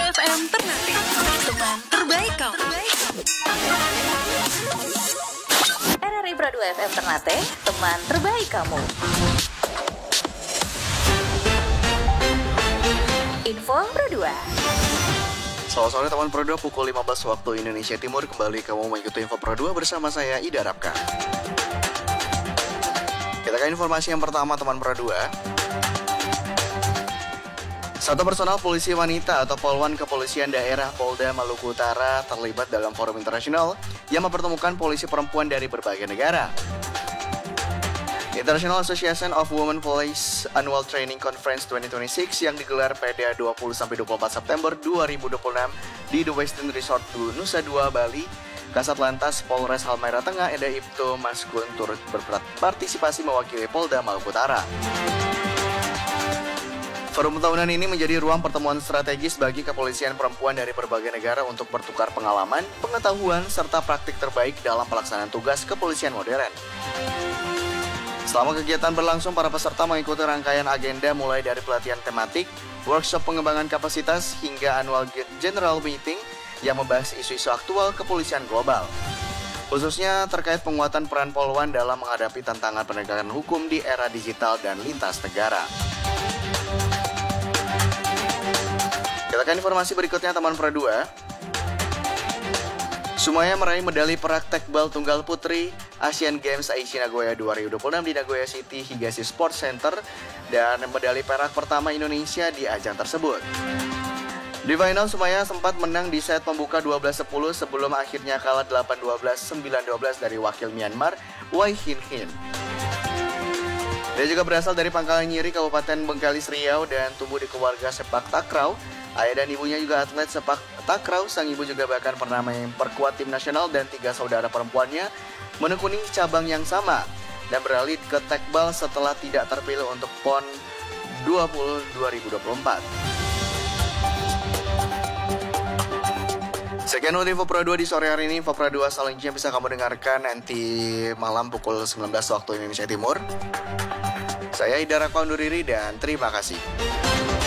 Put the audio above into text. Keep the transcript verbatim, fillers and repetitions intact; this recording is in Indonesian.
F M Ternate, teman terbaik kamu. R R I Pro dua F M Ternate, teman terbaik kamu. Info Pro dua. Selamat sore teman Pro dua, pukul lima belas waktu Indonesia Timur. Kembali kamu mengikuti Info Pro dua bersama saya, Ida Rapka. Kita ke informasi yang pertama teman Pro dua. Satu personal polisi wanita atau Polwan Kepolisian Daerah Polda Maluku Utara terlibat dalam forum internasional yang mempertemukan polisi perempuan dari berbagai negara. International Association of Women Police Annual Training Conference dua ribu dua puluh enam yang digelar pada dua puluh sampai dua puluh empat September dua ribu dua puluh enam di The Westin Resort Nusa Dua, Bali. Kasat Lantas Polres Halmahera Tengah Eda Ibtu Maskun turut berpartisipasi mewakili Polda Maluku Utara. Forum tahunan ini menjadi ruang pertemuan strategis bagi kepolisian perempuan dari berbagai negara untuk bertukar pengalaman, pengetahuan, serta praktik terbaik dalam pelaksanaan tugas kepolisian modern. Selama kegiatan berlangsung, para peserta mengikuti rangkaian agenda mulai dari pelatihan tematik, workshop pengembangan kapasitas, hingga annual general meeting yang membahas isu-isu aktual kepolisian global. Khususnya terkait penguatan peran Polwan dalam menghadapi tantangan penegakan hukum di era digital dan lintas negara. Kita ke informasi berikutnya teman Pro dua. Sumaya meraih medali perak tekbal tunggal putri Asian Games Aichi Nagoya dua ribu dua puluh enam di Nagoya City Higashi Sports Center dan medali perak pertama Indonesia di ajang tersebut. Di final, Sumaya sempat menang di set pembuka dua belas sepuluh sebelum akhirnya kalah delapan dua belas, sembilan dua belas dari wakil Myanmar, Wai Hin Hin. Dia juga berasal dari Pangkalan Nyiri, Kabupaten Bengkalis, Riau, dan tumbuh di keluarga sepak takraw. Ayah dan ibunya juga atlet sepak takraw. Sang ibu juga bahkan pernah memperkuat tim nasional, dan tiga saudara perempuannya menekuni cabang yang sama dan beralih ke tekbal setelah tidak terpilih untuk PON dua puluh dua ribu dua puluh empat. Sekian untuk Info Pro dua di sore hari ini. Info Pro dua selanjutnya bisa kamu dengarkan nanti malam pukul sembilan belas waktu Indonesia Timur. Saya Ida Rakwa undur diri dan terima kasih.